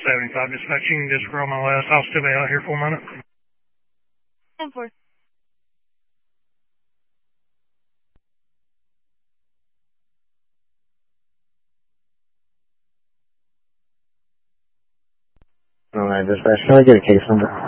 75 dispatch. You can just roll my last. I'll still be out here for a minute. 10-4. Alright, dispatch, can I get a case number?